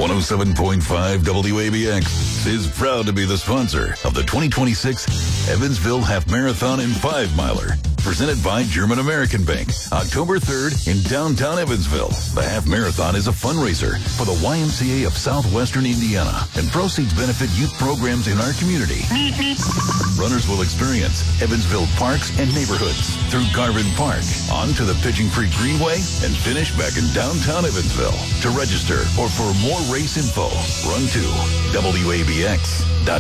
107.5 WABX is proud to be the sponsor of the 2026 Evansville Half Marathon and 5-Miler, presented by German American Bank, October 3rd in downtown Evansville. The Half Marathon is a fundraiser for the YMCA of Southwestern Indiana, and proceeds benefit youth programs in our community. Runners will experience Evansville parks and neighborhoods through Garvin Park, on to the Pigeon Creek Greenway, and finish back in downtown Evansville. To register or for more race info, run to WABX.com.